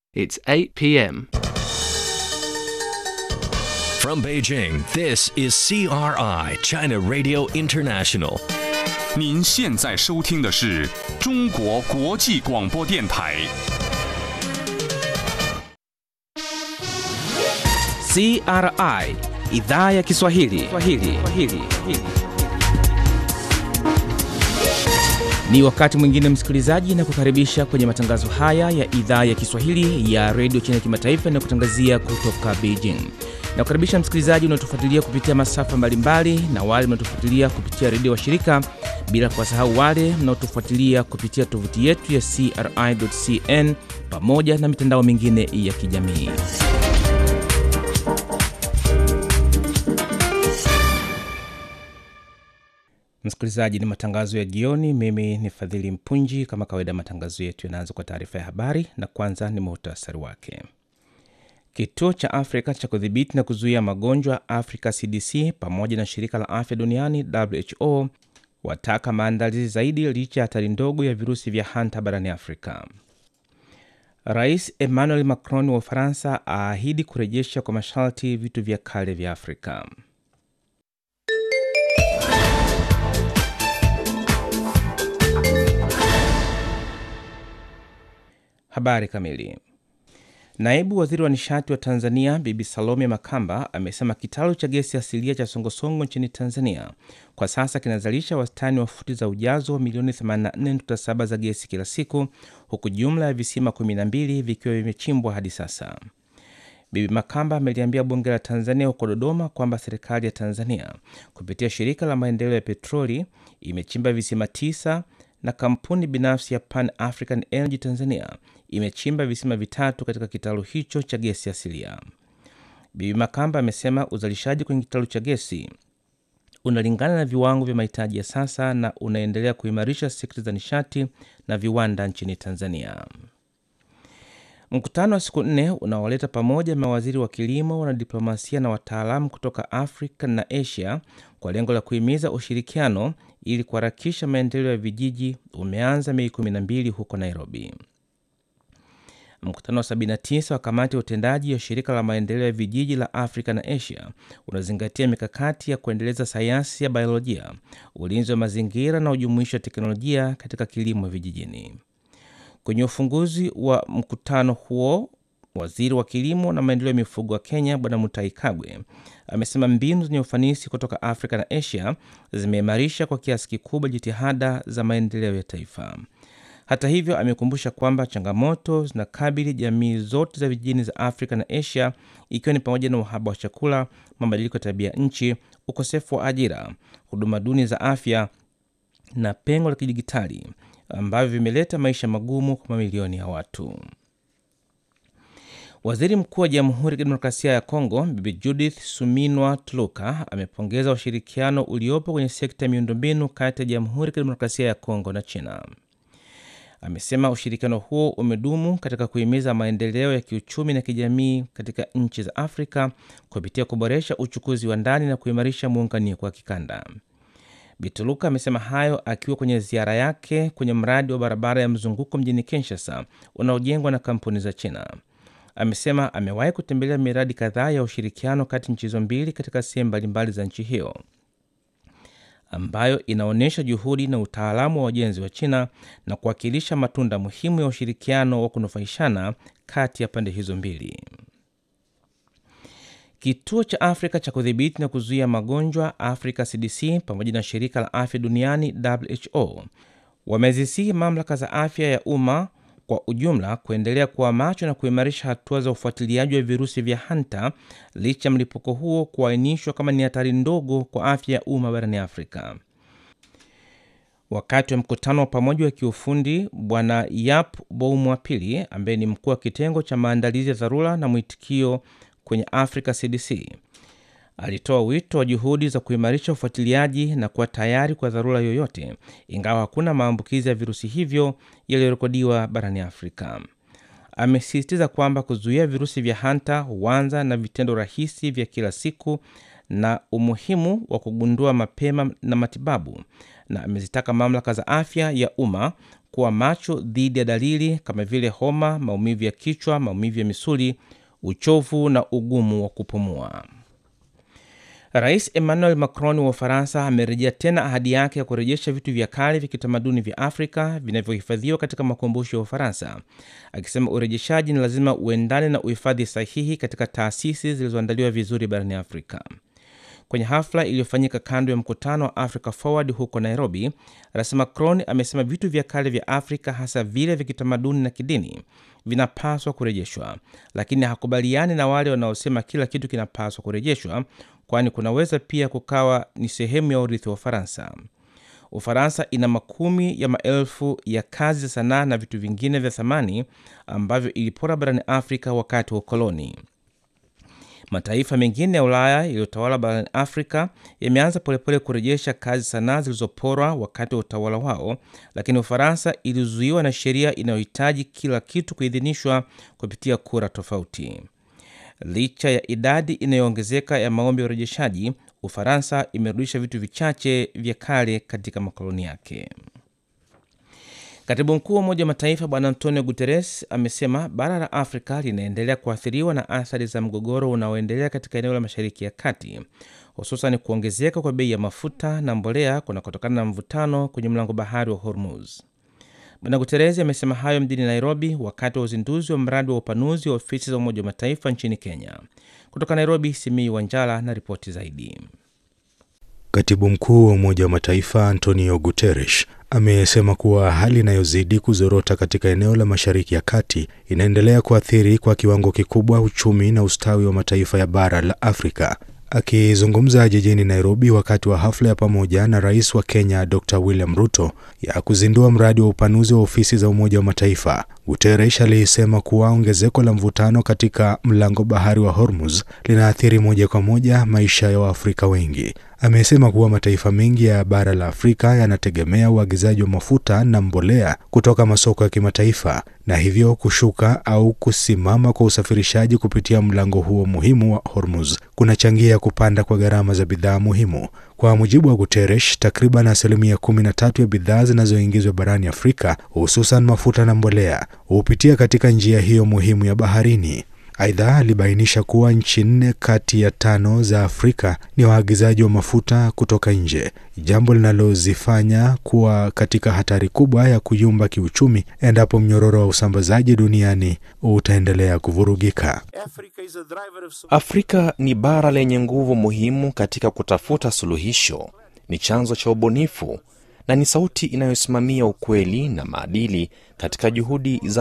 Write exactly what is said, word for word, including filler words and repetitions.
It's eight p.m. From Beijing, this is C R I, China Radio International. 您现在收听的是中国国际广播电台。 C R I, Idhaa ya Kiswahili. Kiswahili. Kiswahili. Ni wakati mwingine msikilizaji, na kukaribisha kwenye matangazo haya ya Idhaa ya Kiswahili ya Radio China Kimataifa na kutangazia kutoka Beijing. Na kukaribisha msikilizaji unaotufuatilia kupitia masafa mbalimbali na wale mnaotufuatilia kupitia redio wa shirika, bila kuwasahau wale mnaotufuatilia kupitia tovuti yetu ya c r i dot c n pamoja na mitandao mingine ya kijamii. Msikilizaji, ni matangazo ya jioni. Mimi ni Fadhili Mpunji. Kama kawaida, matangazo yetu yanaanza kwa taarifa ya habari, na kwanza ni muhtasari wake. Kituo cha Afrika cha kudhibiti na kuzuia magonjwa Africa C D C pamoja na shirika la afya duniani W H O wataka maandalizi zaidi licha ya hatari ndogo ya virusi vya hanta barani Afrika. Rais Emmanuel Macron wa Ufaransa aahidi kurejesha kwa masharti vitu vya kale vya Afrika. Habari kamili. Naibu Waziri wa Nishati wa Tanzania Bibi Salome Makamba amesema kitalu cha gesi asilia cha Songosongo nchini Tanzania kwa sasa kinazalisha wastani wa futi za ujazo milioni themanini na nne nukta saba za gesi kila siku, huku jumla ya visima kumi na mbili vikiwa vimechimbwa hadi sasa. Bibi Makamba ameliambia bunge la Tanzania huko Dodoma kwamba serikali ya Tanzania kupitia shirika la maendeleo ya petroli imechimba visima tisa na kampuni binafsi ya Pan African Energy Tanzania imechimba visima vitatu katika kitalu hicho cha gesi asilia. Bibi Makamba amesema uzalishaji kwenye kitalu cha gesi unalingana na viwango vya mahitaji ya sasa na unaendelea kuimarisha sekta za nishati na viwanda nchini Tanzania. Mkutano wa siku nne unaoleta pamoja mawaziri wa kilimo, wanadiplomasia na wataalamu kutoka Afrika na Asia kwa lengo la kuhimiza ushirikiano ili kuharakisha maendeleo ya vijiji umeanza Mei kumi na mbili huko Nairobi. Mkutano wa sabini na tisa wa kamati ya utendaji ya shirika la maendeleo ya vijiji la Afrika na Asia unazingatia mikakati ya kuendeleza sayansi ya biolojia, ulinzi wa mazingira na ujumuishi wa teknolojia katika kilimo vijijini. Kwenye ufunguzi wa mkutano huo, waziri wa kilimo na maendeleo ya mifugo wa Kenya Bwana Mutahi Kagwe amesema mbinu zenye ufanisi kutoka Afrika na Asia zimeimarisha kwa kiasi kikubwa jitihada za maendeleo ya taifa. Hata hivyo, amekumbusha kwamba changamoto zinakabili jamii zote za vijijini za Afrika na Asia, ikiwa ni pamoja na uhaba wa chakula, mabadiliko ya tabia nchi, ukosefu wa ajira, huduma duni za afya na pengo la kidijitali ambavyo vimeleta maisha magumu kwa mamilioni ya watu. Waziri Mkuu wa Jamhuri ya Kidemokrasia ya Kongo Bibi Judith Suminwa Tuluka amepongeza ushirikiano uliopo kwenye sekta ya miundombinu kati ya Jamhuri ya Kidemokrasia ya Kongo na China. Amesema ushirikiano huo umedumu katika kuhimiza maendeleo ya kiuchumi na kijamii katika nchi za Afrika kupitia kuboresha uchukuzi wa ndani na kuimarisha muunganiko wa kikanda. Bituluka amesema hayo akiwa kwenye ziara yake kwenye mradi wa barabara ya mzunguko mjini Kinshasa unaojengwa na kampuni za China. Amesema amewahi kutembelea miradi kadhaa ya ushirikiano kati nchi hizo mbili katika sehemu mbalimbali za nchi hiyo, ambayo inaonyesha juhudi na utaalamu wa ujenzi wa China na kuwakilisha matunda muhimu ya ushirikiano wa kunufaishana kati ya pande hizo mbili. Kituo cha Afrika cha kudhibiti na kuzuia magonjwa Africa C D C pamoja na shirika la afya duniani W H O wamezisihi mamlaka za afya ya umma kwa ujumla kuendelea kuwa macho na kuimarisha hatua za ufuatiliaji wa virusi vya hanta licha mlipuko huo kuainishwa kama ni hatari ndogo kwa afya ya umma barani Afrika. Wakati wa mkutano wa pamoja wa kiufundi, Bwana Yap Boumwapili ambaye ni mkuu wa kitengo cha maandalizi ya dharura na mwitikio kwenye Africa C D C alitoa wito wa juhudi za kuimarisha ufuatiliaji na kuwa tayari kwa dharura yoyote, ingawa hakuna maambukizi ya virusi hivyo yaliyorekodiwa barani Afrika. Amesisitiza kwamba kuzuia virusi vya hanta huanza na vitendo rahisi vya kila siku na umuhimu wa kugundua mapema na matibabu, na amezitaka mamlaka za afya ya umma kuwa macho dhidi ya dalili kama vile homa, maumivu ya kichwa, maumivu ya misuli, uchovu na ugumu wa kupumua. Rais Emmanuel Macron wa Ufaransa amerejea tena ahadi yake ya kurejesha vitu vya kale vya kitamaduni vya Afrika vinavyohifadhiwa katika makumbusho ya Ufaransa, akisema urejeshaji ni lazima uendane na uhifadhi sahihi katika taasisi zilizoandaliwa vizuri barani Afrika. Kwenye hafla iliyofanyika kando ya mkutano wa Africa Forward huko Nairobi, Rais Macron amesema vitu vya kale vya Afrika, hasa vile vya kitamaduni na kidini, vinapaswa kurejeshwa, lakini hakubaliani na wale wanaosema kila kitu kinapaswa kurejeshwa, kwani kunaweza pia kukawa ni sehemu ya urithi wa Ufaransa. Ufaransa ina makumi ya maelfu ya kazi za sanaa na vitu vingine vya thamani ambavyo ilipora barani Afrika wakati wa ukoloni. Mataifa mengine ya Ulaya yaliyotawala barani Afrika yameanza polepole kurejesha kazi sanaa zilizoporwa wakati wa utawala wao, lakini Ufaransa ilizuiwa na sheria inayohitaji kila kitu kuidhinishwa kupitia kura tofauti. Licha ya idadi inayoongezeka ya maombi ya urejeshaji, Ufaransa imerudisha vitu vichache vya kale katika makoloni yake. Katibu mkuu wa Umoja wa Mataifa Bwana Antonio Guterres amesema bara la Afrika linaendelea kuathiriwa na athari za mgogoro unaoendelea katika eneo la Mashariki ya Kati, hususan kuongezeka kwa bei ya mafuta na mbolea kunakotokana na mvutano kwenye mlango bahari wa Hormuz. Bwana Guterres amesema hayo mjini Nairobi wakati wa uzinduzi wa mradi wa upanuzi wa ofisi za Umoja wa Mataifa nchini Kenya. Kutoka Nairobi, Simi Wanjala na ripoti zaidi. Katibu mkuu wa Umoja wa Mataifa Antonio Guterres amesema kuwa hali inayozidi kuzorota katika eneo la Mashariki ya Kati inaendelea kuathiri kwa kiwango kikubwa uchumi na ustawi wa mataifa ya bara la Afrika. Akizungumza jijini Nairobi wakati wa hafla ya pamoja na Rais wa Kenya Doctor William Ruto ya kuzindua mradi wa upanuzi wa ofisi za Umoja wa Mataifa, Guterres alisema kuwa ongezeko la mvutano katika mlango bahari wa Hormuz linaathiri moja kwa moja maisha ya Waafrika wengi. Amesema kuwa mataifa mengi ya bara la Afrika yanategemea uagizaji wa mafuta na mbolea kutoka masoko ya kimataifa, na hivyo kushuka au kusimama kwa usafirishaji kupitia mlango huo muhimu wa Hormuz kunachangia kupanda kwa gharama za bidhaa muhimu. Kwa mujibu wa Guterres, takriban asilimia kumi na tatu ya bidhaa zinazoingizwa barani Afrika, hususan mafuta na mbolea, hupitia katika njia hiyo muhimu ya baharini. Aidha, alibainisha kuwa nchi nne kati ya tano za Afrika ni waagizaji wa mafuta kutoka nje, jambo linalozifanya kuwa katika hatari kubwa ya kuyumba kiuchumi endapo mnyororo wa usambazaji duniani utaendelea kuvurugika. Afrika ni bara lenye nguvu muhimu katika kutafuta suluhisho, ni chanzo cha ubunifu na ni sauti inayosimamia ukweli na maadili katika juhudi za